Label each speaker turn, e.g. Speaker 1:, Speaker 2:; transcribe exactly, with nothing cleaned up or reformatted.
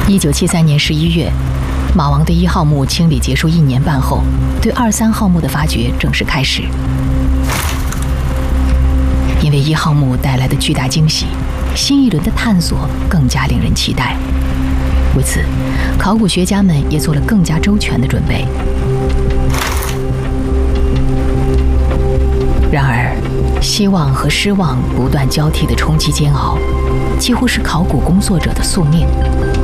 Speaker 1: 一九七三年十一月，马王堆一号墓清理结束一年半后，对二三号墓的发掘正式开始。因为一号墓带来的巨大惊喜，新一轮的探索更加令人期待。为此，考古学家们也做了更加周全的准备。然而，希望和失望不断交替的冲击煎熬，几乎是考古工作者的宿命。